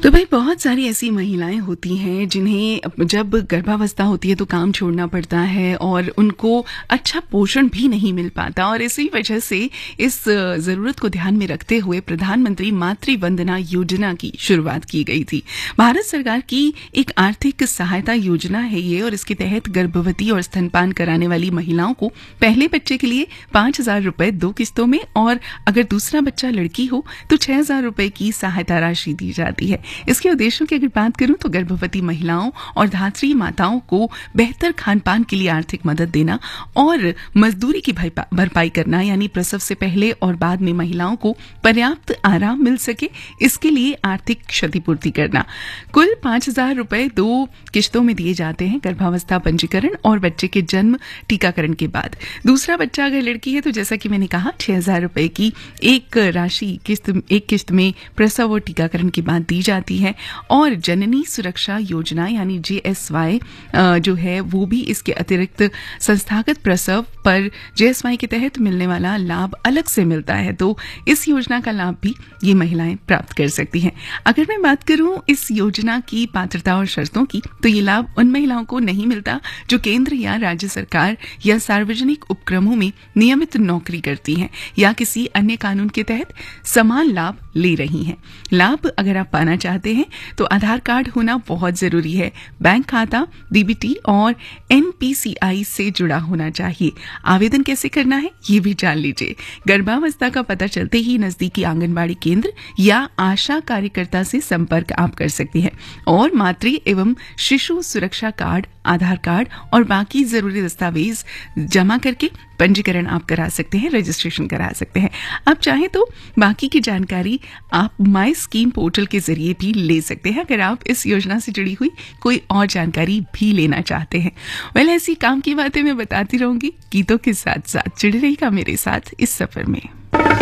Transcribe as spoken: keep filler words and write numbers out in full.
तो भाई बहुत सारी ऐसी महिलाएं होती हैं जिन्हें जब गर्भावस्था होती है तो काम छोड़ना पड़ता है और उनको अच्छा पोषण भी नहीं मिल पाता, और इसी वजह से इस ज़रूरत को ध्यान में रखते हुए प्रधानमंत्री मातृ वंदना योजना की शुरुआत की गई थी। भारत सरकार की एक आर्थिक सहायता योजना है ये, और इसके तहत गर्भवती और स्तनपान कराने वाली महिलाओं को पहले बच्चे के लिए पांच हजार रुपए दो किस्तों में, और अगर दूसरा बच्चा लड़की हो तो छह हजार रुपए की सहायता राशि दी जाती है। इसके उद्देश्यों की अगर बात करूं तो गर्भवती महिलाओं और धात्री माताओं को बेहतर खान पान के लिए आर्थिक मदद देना और मजदूरी की भरपाई करना, यानी प्रसव से पहले और बाद में महिलाओं को पर्याप्त आराम मिल सके, इसके लिए आर्थिक क्षतिपूर्ति करना। कुल पांच हजार रुपए दो किस्तों में दिए जाते हैं गर्भावस्था पंजीकरण और बच्चे के जन्म टीकाकरण के बाद। दूसरा बच्चा अगर लड़की है तो जैसा कि मैंने कहा छह हजार रुपए की एक राशि किस्त एक किस्त में प्रसव और टीकाकरण के बाद दी जाती है। और जननी सुरक्षा योजना यानी जे एस वाई जो है वो भी इसके अतिरिक्त संस्थागत प्रसव पर जे एस वाई के तहत मिलने वाला लाभ अलग से मिलता है, तो इस योजना का लाभ भी ये महिलाएं प्राप्त कर सकती हैं। अगर मैं बात करूं इस योजना की पात्रता और शर्तों की, तो ये लाभ उन महिलाओं को नहीं मिलता जो केंद्र या राज्य सरकार या सार्वजनिक उपक्रमों में नियमित नौकरी करती हैं या किसी अन्य कानून के तहत समान लाभ ले रही हैं। लाभ अगर आप पाना चाहते हैं तो आधार कार्ड होना बहुत जरूरी है, बैंक खाता, डी बी टी और एन पी सी आई से जुड़ा होना चाहिए। आवेदन कैसे करना है ये भी जान लीजिए। गर्भावस्था का पता चलते ही नजदीकी आंगनबाड़ी केंद्र या आशा कार्यकर्ता से संपर्क आप कर सकती हैं, और मातृ एवं शिशु सुरक्षा कार्ड, आधार कार्ड और बाकी जरूरी दस्तावेज जमा करके पंजीकरण आप करा सकते हैं, रजिस्ट्रेशन करा सकते हैं। आप चाहें तो बाकी की जानकारी आप माई स्कीम पोर्टल के जरिए भी ले सकते हैं, अगर आप इस योजना से जुड़ी हुई कोई और जानकारी भी लेना चाहते हैं। वेल, ऐसी काम की बातें मैं बताती रहूंगी गीतों के साथ साथ। जुड़े रहिएगा मेरे साथ इस सफर में।